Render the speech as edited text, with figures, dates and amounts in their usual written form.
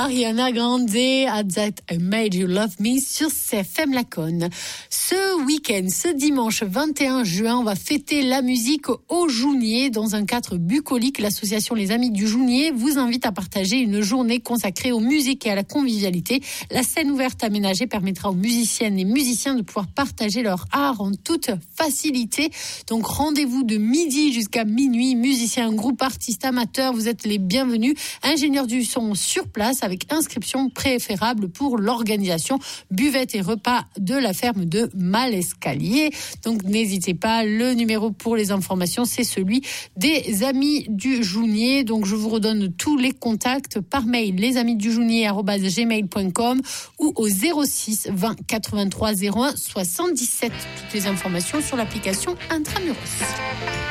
Ariana Grande, At That I Made You Love Me sur CFM Laconne. Ce week-end, ce dimanche 21 juin, on va fêter la musique au Jounier dans un cadre bucolique. L'association Les Amis du Jounier vous invite à partager une journée consacrée aux musiques et à la convivialité. La scène ouverte aménagée permettra aux musiciennes et musiciens de pouvoir partager leur art en toute facilité. Donc rendez-vous de midi jusqu'à minuit. Musiciens, groupes, artistes, amateurs, vous êtes les bienvenus. Ingénieurs du son sur place avec inscription préférable pour l'organisation. Buvette et repas de la ferme de Malescalier. Donc n'hésitez pas, le numéro pour les informations, c'est celui des Amis du Jounier. Donc je vous redonne tous les contacts par mail, lesamisdujounier@gmail.com ou au 06 20 83 01 77. Toutes les informations sur l'application Intramuros.